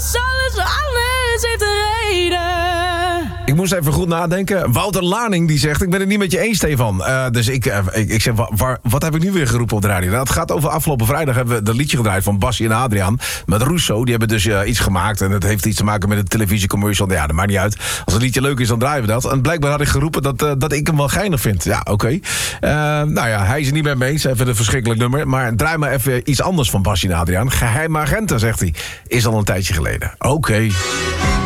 alles heeft een reden. Ik moest even goed nadenken. Wouter Laning die zegt, ik ben het niet met je eens, Stefan. Dus ik zeg, wat heb ik nu weer geroepen op de radio? Nou, het gaat over afgelopen vrijdag hebben we dat liedje gedraaid van Bassie en Adriaan. Met Russo, die hebben dus iets gemaakt. En het heeft iets te maken met een televisiecommercial. Ja, dat maakt niet uit. Als het liedje leuk is, dan draaien we dat. En blijkbaar had ik geroepen dat ik hem wel geinig vind. Ja, oké. Nou ja, hij is het niet met me eens. Even een verschrikkelijk nummer. Maar draai maar even iets anders van Bassie en Adriaan. Geheime agenten, zegt hij. Is al een tijdje geleden. Oké.